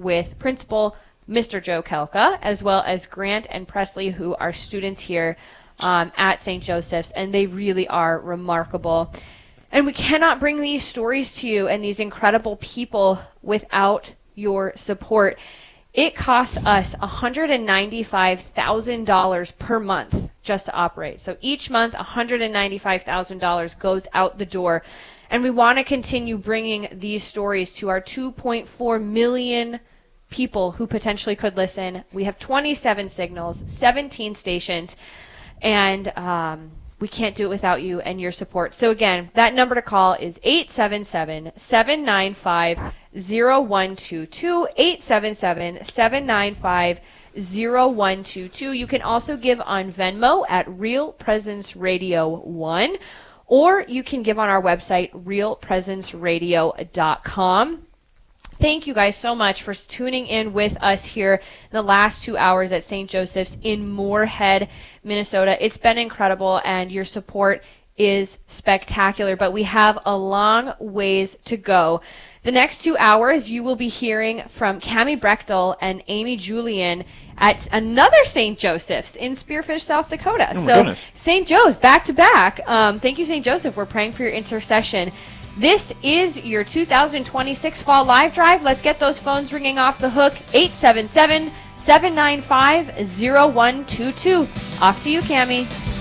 with Principal Mr. Joe Kelka, as well as Grant and Presley, who are students here at St. Joseph's, and they really are remarkable. And we cannot bring these stories to you and these incredible people without your support. It costs us $195,000 per month just to operate. So each month, $195,000 goes out the door. And we want to continue bringing these stories to our 2.4 million people who potentially could listen. We have 27 signals, 17 stations, and we can't do it without you and your support. So again, that number to call is 877-795-0122, 877-795-0122. You can also give on Venmo at Real Presence Radio 1, or you can give on our website, realpresenceradio.com. Thank you guys so much for tuning in with us here in the last 2 hours at St. Joseph's in Moorhead, Minnesota. It's been incredible, and your support is spectacular, but we have a long ways to go. The next 2 hours, you will be hearing from Cammie Brechtel and Amy Julian at another St. Joseph's in Spearfish, South Dakota. Oh my goodness. St. Joe's, back to back. Thank you, St. Joseph. We're praying for your intercession. This is your 2026 Fall Live Drive. Let's get those phones ringing off the hook. 877-795-0122. Off to you, Cammie.